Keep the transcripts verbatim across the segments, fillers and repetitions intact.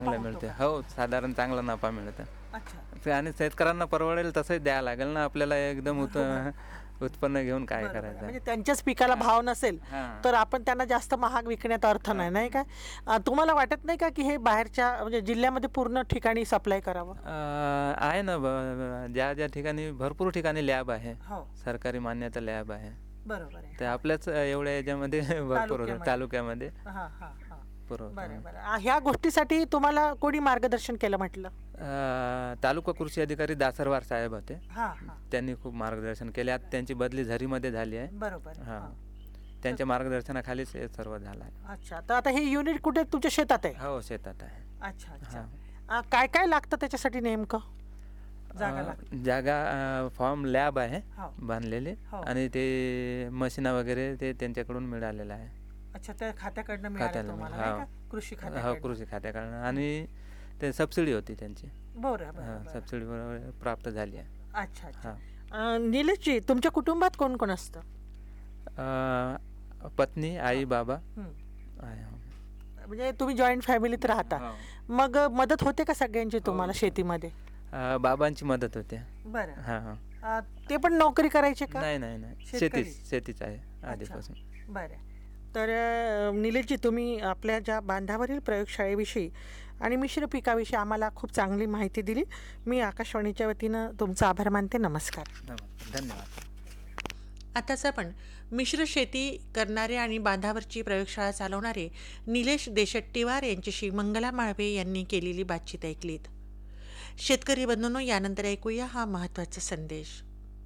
चांगलं होतो मिळते. का? हो, साधारण चांगला नफा मिळतं. अच्छा. ते आणि शेतकऱ्यांना परवडेल तसंच द्यावं लागेल ना आपल्याला एकदम उत उत्पन्न घेऊन काय बरोबर आहे. करायचं. म्हणजे त्यांच्याच पिकाला हां. भाव नसेल हां. तर आपण त्यांना जास्त महाग विकण्यात अर्थ नाही, नाही का? अ, तुम्हाला वाटत नाही का की हे बाहेरच्या म्हणजे जिल्ह्यामध्ये पूर्ण ठिकाणी सप्लाय करावं? अ, आहे ना, ब ब ज्या ज्या ठिकाणी भरपूर ठिकाणी लॅब आहे, हो. सरकारी मान्यता लॅब आहे. बरोबर आहे. ते हां. आपल्याच एवढ्या याच्यामध्ये भरपूर होतं तालुक्यामध्ये. तालुक्यामध्ये हां, हां, हां. पुरवठा बरं, आहे. बरं. अ, ह्या गोष्टीसाठी तुम्हाला कोणी मार्गदर्शन केलं म्हटलं? अ, तालुका कृषी अधिकारी दासरवार साहेब होते. हां, हां. त्यांनी खूप मार्गदर्शन केले. आता त्यांची बदली झरीमध्ये झाली आहे. बरोबर आहे. हां. हां. त्यांच्या मार्गदर्शनाखालीच हे सर्व झालं आहे. अच्छा. तर आता हे युनिट कुठे तुमच्या शेतात आहे? हो, शेतात आहे. अच्छा, अच्छा. हां. अ, काय काय लागतं त्याच्यासाठी नेमकं? जागा अ, लागते. जागा अ, फॉर्म लॅब आहे हो. बांधलेली हो. आणि ते मशीना वगैरे ते त्यांच्याकडून मिळालेलं आहे. अच्छा, त्या खात्याकडनं मिळालं खात्याला तुम्हाला मिळ- नाही हो. का? कृषी हो, खात्याकडनं. कृषी खात्याकडनं आणि ते सबसिडी होती त्यांची. बरं, बरं, हां, बरं. सबसिडी प्राप्त झाली आहे. अच्छा, अच्छा. हां. अ, निलेशजी, तुमच्या कुटुंबात कोण कोण असतं? अ, पत्नी, आई, बाबा हं. आहे. हो. म्हणजे तुम्ही जॉईंट फॅमिलीत राहता. हो. मग अ, मदत होते का सगळ्यांची तुम्हाला हो. शेतीमध्ये? अ, बाबांची मदत होते. बरं. हां, हां. अ, ते पण नोकरी करायचे का? नाही, नाही, नाही. शेतकरी? शेतीच शेतीच आहे अच्छा. आधीपासून. बरं. तर अ, निलेशजी, तुम्ही आपल्या ज्या बांधावरील प्रयोगशाळेविषयी आणि मिश्र पिकाविषयी आम्हाला खूप चांगली माहिती दिली. मी आकाशवाणीच्या वतीनं तुमचा आभार मानते. नमस्कार. नमस्कार. धन्यवाद. आताच आपण मिश्र शेती करणारे आणि बांधावरची प्रयोगशाळा चालवणारे निलेश देशट्टीवार यांच्याशी मंगला माळवे यांनी केलेली बातचीत ऐकलीत. शेतकरी बंधूंनो, यानंतर ऐकूया हा महत्त्वाचा संदेश.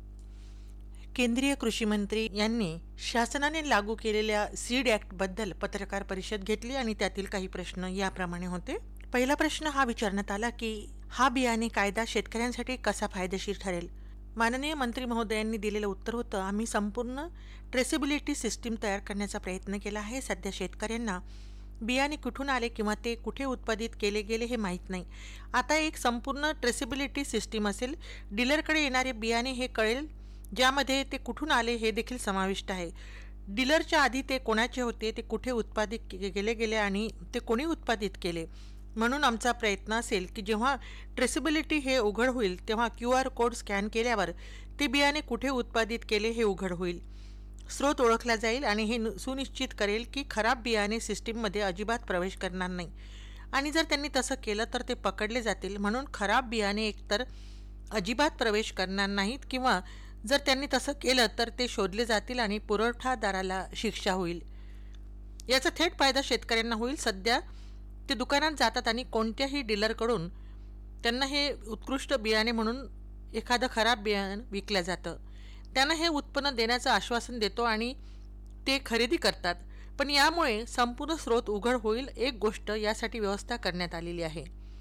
केंद्रीय कृषी मंत्री यांनी शासनाने लागू केलेल्या सीड ॲक्टबद्दल पत्रकार परिषद घेतली आणि त्यातील काही प्रश्न याप्रमाणे होते. पहिला प्रश्न हा विचारण्यात आला की हा बियाणे कायदा शेतकऱ्यांसाठी कसा फायदेशीर ठरेल. माननीय मंत्री महोदयांनी दिलेलं उत्तर होतं, आम्ही संपूर्ण ट्रेसेबिलिटी सिस्टीम तयार करण्याचा प्रयत्न केला आहे. सध्या शेतकऱ्यांना बियाणे कुठून आले किंवा ते कुठे उत्पादित केले गेले हे माहीत नाही. आता एक संपूर्ण ट्रेसेबिलिटी सिस्टीम असेल. डीलरकडे येणारे बियाणे हे कळेल, ज्यामध्ये ते कुठून आले हे देखील समाविष्ट आहे. डीलरच्या आधी ते कोणाचे होते, ते कुठे उत्पादित केले गेले आणि ते कोणी उत्पादित केले. म्हणून आमचा प्रयत्न असेल की जेव्हा ट्रेसेबिलिटी हे उघड होईल तेव्हा क्यू आर कोड स्कॅन केल्यावर ते बियाणे कुठे उत्पादित केले हे उघड होईल. स्रोत ओळखला जाईल आणि हे सुनिश्चित करेल की खराब बियाणे सिस्टीममध्ये अजिबात प्रवेश करणार नाही. आणि जर त्यांनी तसं केलं तर ते पकडले जातील. म्हणून खराब बियाणे एकतर अजिबात प्रवेश करणार नाहीत किंवा जर त्यांनी तसं केलं तर ते शोधले जातील आणि पुरवठादाराला शिक्षा होईल. याचा थेट फायदा शेतकऱ्यांना होईल. सध्या ते दुकानात जातात आणि कोणत्याही डीलरकडून त्यांना हे उत्कृष्ट बियाणे म्हणून एखादं खराब बियाणं विकलं जातं. त्यांना हे उत्पन्न देण्याचं आश्वासन देतो आणि ते खरेदी करतात. पण यामुळे संपूर्ण स्रोत उघड होईल. एक गोष्ट यासाठी व्यवस्था करण्यात आलेली आहे.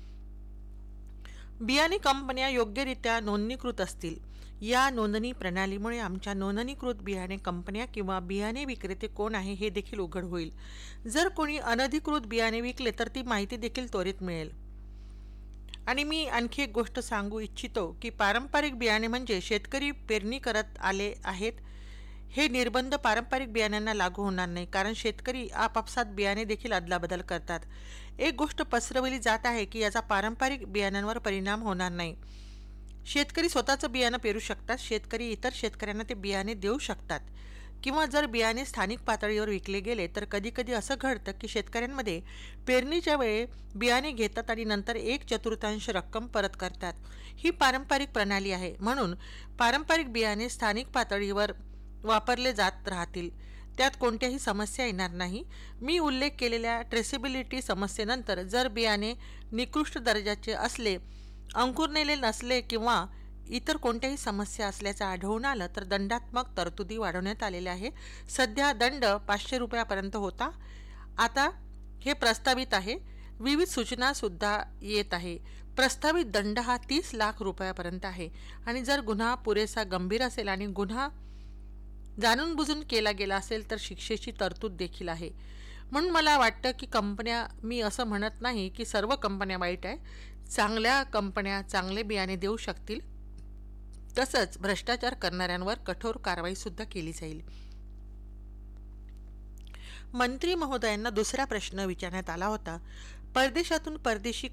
बियाणे कंपन्या योग्यरित्या नोंदणीकृत असतील. या नोंदणी प्रणालीमुळे आमच्या नोंदणीकृत बियाणे कंपन्या किंवा बियाणे विक्रेते कोण आहे हे देखील उघड होईल. जर कोणी अनधिकृत बियाणे विकले तर ती माहिती देखील त्वरित मिळेल. आणि मी आणखी एक गोष्ट सांगू इच्छितो की पारंपरिक बियाणे म्हणजे शेतकरी पेरणी करत आले आहेत हे निर्बंध पारंपरिक बियाण्यांना लागू होणार नाही, कारण शेतकरी आपापसात बियाणे देखील अदलाबदल करतात. एक गोष्ट पसरवली जात आहे की याचा पारंपरिक बियाण्यांवर परिणाम होणार नाही. शेतकरी स्वतःचं बियाणं पेरू शकतात. शेतकरी इतर शेतकऱ्यांना ते बियाणे देऊ शकतात किंवा जर बियाणे स्थानिक पातळीवर विकले गेले तर कधीकधी असं घडतं की शेतकऱ्यांमध्ये पेरणीच्या वेळी बियाणे घेतात आणि नंतर एक चतुर्थांश रक्कम परत करतात. ही पारंपरिक प्रणाली आहे. म्हणून पारंपरिक बियाणे स्थानिक पातळीवर वापरले जात राहतील. त्यात कोणत्याही समस्या येणार नाही. मी उल्लेख केलेल्या ट्रेसेबिलिटी समस्येनंतर जर बियाणे निकृष्ट दर्जाचे असले, अंकुरलेले नसले किंवा इतर कोणत्याही समस्या असल्याचं आढळून आलं तर दंडात्मक तरतुदी वाढवण्यात आलेल्या आहे. सध्या दंड पाचशे रुपयापर्यंत होता. आता हे प्रस्तावित आहे. विविध सूचनासुद्धा येत आहे. प्रस्तावित दंड हा तीस लाख रुपयापर्यंत आहे आणि जर गुन्हा पुरेसा गंभीर असेल आणि गुन्हा जाणून बुजून केला गेला असेल तर शिक्षेची तरतूद देखील आहे. म्हणून मला वाटतं की कंपन्या, मी असं म्हणत नाही की सर्व कंपन्या वाईट आहे. चांगल्या कंपन्या चांगले बियाणे देऊ शकतील. तसंच भ्रष्टाचार करणाऱ्यांवर कठोर कारवाईसुद्धा केली जाईल. मंत्री महोदयांना दुसरा प्रश्न विचारण्यात आला होता. परदेशातून परदेशी